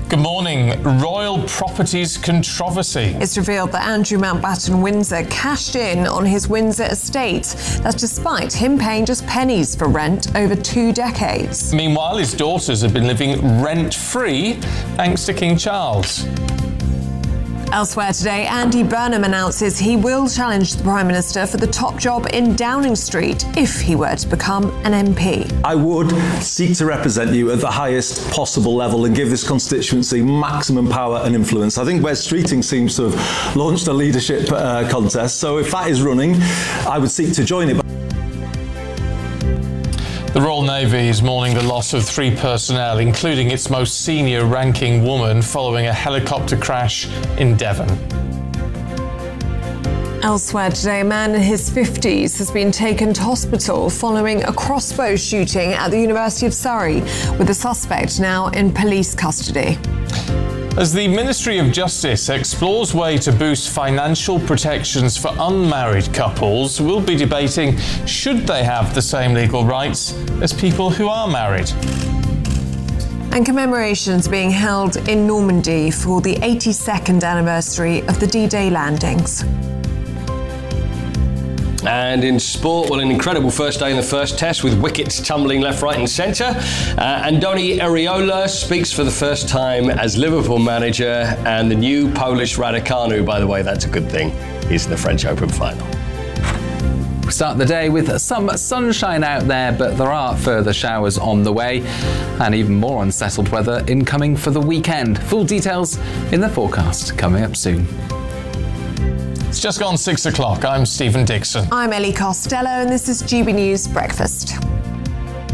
Good morning. Royal Properties controversy. It's revealed that Andrew Mountbatten Windsor cashed in on his Windsor estate. That's despite him paying just pennies for rent over 2 decades. Meanwhile, his daughters have been living rent-free thanks to King Charles. Elsewhere today, Andy Burnham announces he will challenge the Prime Minister for the top job in Downing Street if he were to become an MP. I would seek to represent you at the highest possible level and give this constituency maximum power and influence. I think Wes Streeting seems to have launched a leadership contest, so if that is running, I would seek to join it. The Royal Navy is mourning the loss of 3 personnel, including its most senior ranking woman, following a helicopter crash in Devon. Elsewhere today, a man in his 50s has been taken to hospital following a crossbow shooting at the University of Surrey, with the suspect now in police custody. As the Ministry of Justice explores ways to boost financial protections for unmarried couples, we'll be debating should they have the same legal rights as people who are married. And commemorations being held in Normandy for the 82nd anniversary of the D-Day landings. And in sport, well, an incredible first day in the first test with wickets tumbling left, right and centre. Andoni Iraola speaks for the first time as Liverpool manager, and the new Polish Raducanu, by the way, that's a good thing, is in the French Open final. We start the day with some sunshine out there, but there are further showers on the way and even more unsettled weather incoming for the weekend. Full details in the forecast coming up soon. It's just gone 6 o'clock. I'm Stephen Dixon. I'm Ellie Costello, and this is GB News Breakfast.